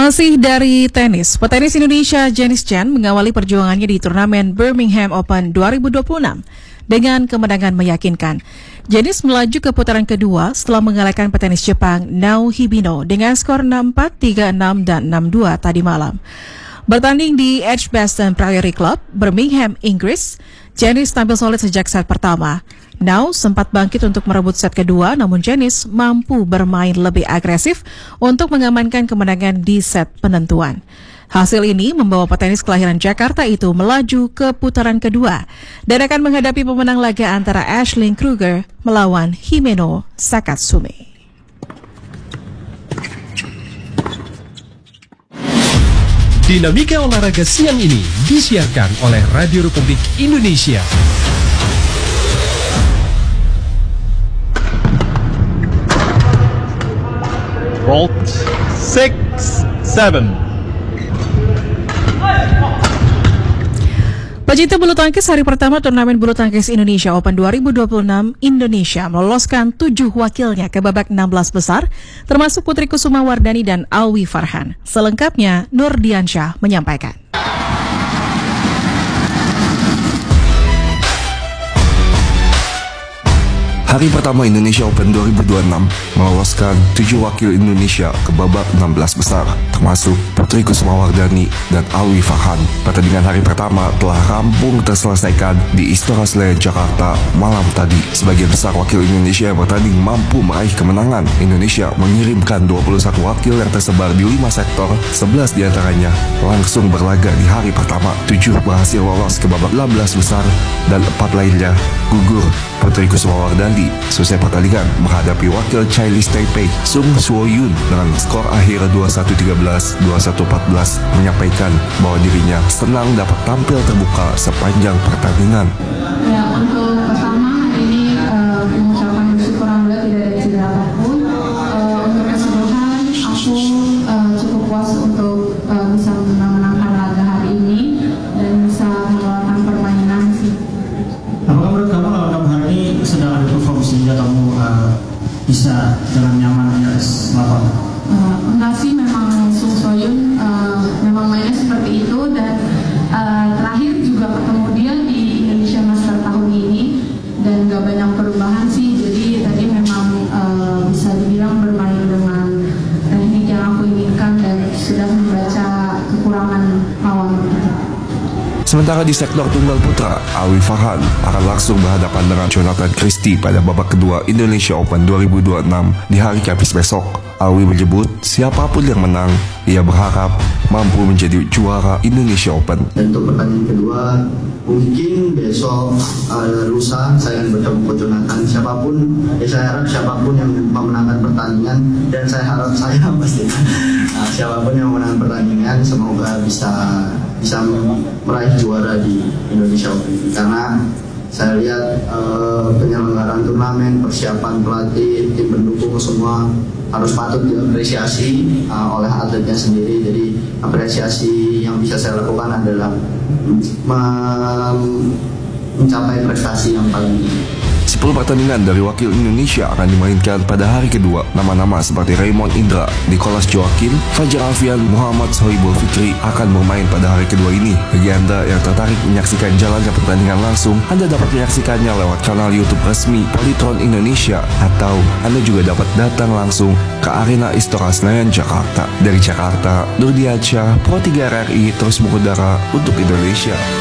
Masih dari tenis, petenis Indonesia Janice Chen mengawali perjuangannya di turnamen Birmingham Open 2026 dengan kemenangan meyakinkan. Janice melaju ke putaran kedua setelah mengalahkan petenis Jepang Nao Hibino dengan skor 6-4, 3-6, dan 6-2 tadi malam. Bertanding di Edgbaston Priory Club, Birmingham, Inggris, Janice tampil solid sejak set pertama. Nao sempat bangkit untuk merebut set kedua, namun Janice mampu bermain lebih agresif untuk mengamankan kemenangan di set penentuan. Hasil ini membawa petenis kelahiran Jakarta itu melaju ke putaran kedua dan akan menghadapi pemenang laga antara Aisling Kruger melawan Himeno Sakatsumi. Dinamika olahraga siang ini disiarkan oleh Radio Republik Indonesia. Vault 6, 7. Pecinta bulu tangkis, hari pertama turnamen bulu tangkis Indonesia Open 2026, Indonesia meloloskan 7 wakilnya ke babak 16 besar, termasuk Putri Kusuma Wardani dan Alwi Farhan. Selengkapnya, Nur Diansyah menyampaikan. Hari pertama Indonesia Open 2026 meloloskan 7 wakil Indonesia ke babak 16 besar, termasuk Putri Kusuma Wardani dan Alwi Farhan. Pertandingan hari pertama telah rampung terselesaikan di Istora Senayan, Jakarta malam tadi. Sebagian besar wakil Indonesia yang bertanding mampu meraih kemenangan. Indonesia mengirimkan 21 wakil yang tersebar di 5 sektor, 11 diantaranya langsung berlaga di hari pertama. 7 berhasil lolos ke babak 16 besar dan 4 lainnya gugur. Putri Kusuma Wardani selesai pertandingan menghadapi wakil Chinese Taipei Sung Suo-yun dengan skor akhir 21-13, 21-14 menyampaikan bahwa dirinya senang dapat tampil terbuka sepanjang pertandingan. Ya, untuk pertama hari ini mengucapkan bersyukur alhamdulillah tidak ada cedera apapun. Untuk keseluruhan aku cukup puas untuk bisa memenangkan laga hari ini dan bisa mengeluarkan permainan sih. Apakah menurut kamu lawan hari ini sedang ada perform sehingga kamu bisa dengan nyaman di atas lapangan? Enggak sih, memang Sung Soyun memang mainnya seperti itu dan terakhir juga ketemu dia di Indonesia Master tahun ini dan gak banyak perubahan sih, jadi tadi memang bisa dibilang bermain dengan teknik yang aku inginkan dan sudah membaca kekurangan lawan. Sementara di sektor tunggal putra, Alwi Farhan akan langsung berhadapan dengan Jonathan Christie pada babak kedua Indonesia Open 2026 di hari Kamis besok. Alwi menyebut siapapun yang menang, ia berharap mampu menjadi juara Indonesia Open. Dan untuk pertandingan kedua, mungkin besok lusa saya akan bertemu ke Jonathan. Siapapun, saya harap siapapun yang memenangkan pertandingan, dan saya harap saya pasti siapapun yang memenangkan pertandingan semoga bisa meraih juara di Indonesia Open. Karena saya lihat penyelenggaraan turnamen, persiapan pelatih, tim pendukung semua harus patut diapresiasi oleh atletnya sendiri. Jadi apresiasi yang bisa saya lakukan adalah mencapai prestasi yang paling tinggi. 10 pertandingan dari wakil Indonesia akan dimainkan pada hari kedua. Nama-nama seperti Raymond Indra, Nicholas Joaquin, Fajar Alfian, Muhammad Sohibul Fikri akan bermain pada hari kedua ini. Bagi Anda yang tertarik menyaksikan jalannya pertandingan langsung, Anda dapat menyaksikannya lewat kanal YouTube resmi Polytron Indonesia, atau Anda juga dapat datang langsung ke Arena Istora Senayan, Jakarta. Dari Jakarta, Nur Diansyah, Pro 3 RRI terus mengudara untuk Indonesia.